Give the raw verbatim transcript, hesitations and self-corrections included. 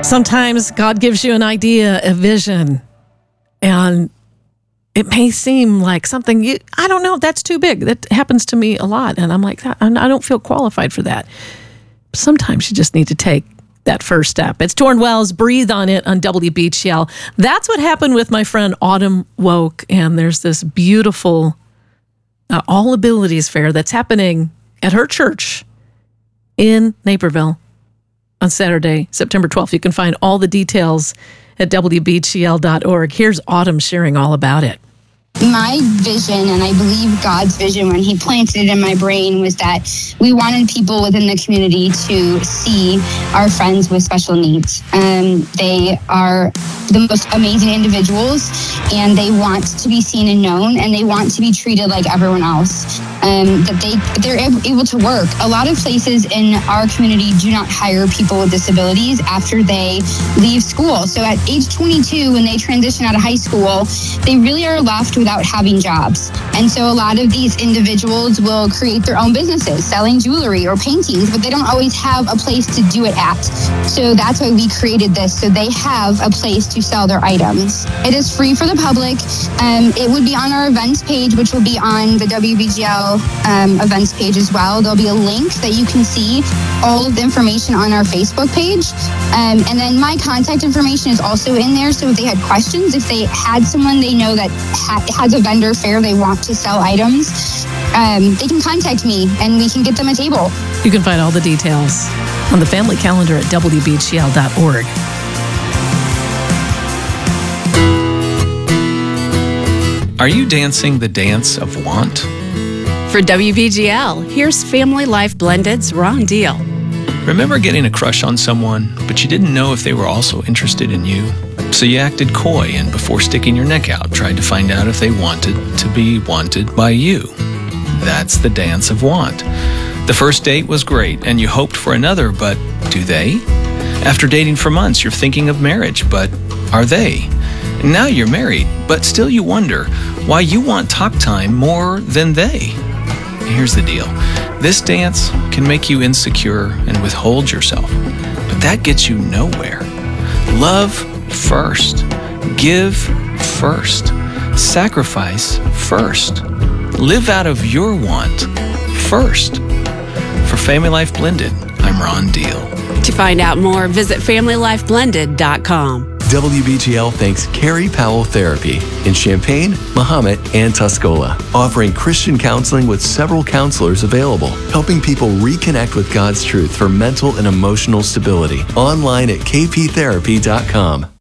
Sometimes God gives you an idea, a vision, and it may seem like something you, I don't know, that's too big. That happens to me a lot. And I'm like, I don't feel qualified for that. Sometimes you just need to take that first step. It's Torn Wells, Breathe on It on W B G L. That's what happened with my friend Autumn Woke. And there's this beautiful uh, All Abilities Fair that's happening at her church in Naperville on Saturday, September twelfth. You can find all the details at W B G L dot org. Here's Autumn sharing all about it. My vision, and I believe God's vision when he planted it in my brain, was that we wanted people within the community to see our friends with special needs. Um, they are the most amazing individuals, and they want to be seen and known, and they want to be treated like everyone else. Um, that they, they're able to work. A lot of places in our community do not hire people with disabilities after they leave school. So at age twenty-two, when they transition out of high school, they really are left without having jobs. And so a lot of these individuals will create their own businesses, selling jewelry or paintings, but they don't always have a place to do it at. So that's why we created this, so they have a place to sell their items. It is free for the public. Um, it would be on our events page, which will be on the W B G L um, events page as well. There'll be a link that you can see all of the information on our Facebook page. Um, and then my contact information is also in there. So if they had questions, if they had someone they know that ha- has a vendor fair they want to sell items, um, they can contact me and we can get them a table. You can find all the details on the family calendar at W B G L dot org. Are you dancing the dance of want? For W B G L, here's Family Life Blended's Ron Deal. Remember getting a crush on someone, but you didn't know if they were also interested in you? So you acted coy and before sticking your neck out, tried to find out if they wanted to be wanted by you. That's the dance of want. The first date was great and you hoped for another, but do they? After dating for months, you're thinking of marriage, but are they? Now you're married, but still you wonder why you want talk time more than they. Here's the deal. This dance can make you insecure and withhold yourself, but that gets you nowhere. Love first. Give first. Sacrifice first. Live out of your want first. For Family Life Blended, I'm Ron Deal. To find out more, visit family life blended dot com. W B G L thanks Carrie Powell Therapy in Champaign, Mahomet, and Tuscola, offering Christian counseling with several counselors available, helping people reconnect with God's truth for mental and emotional stability. Online at k p therapy dot com.